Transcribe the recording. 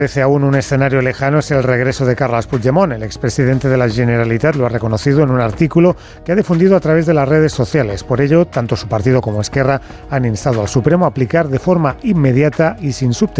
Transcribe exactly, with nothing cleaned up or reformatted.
Parece aún un escenario lejano es el regreso de Carles Puigdemont. El expresidente de la Generalitat lo ha reconocido en un artículo que ha difundido a través de las redes sociales. Por ello, tanto su partido como Esquerra han instado al Supremo a aplicar de forma inmediata y sin subterfugios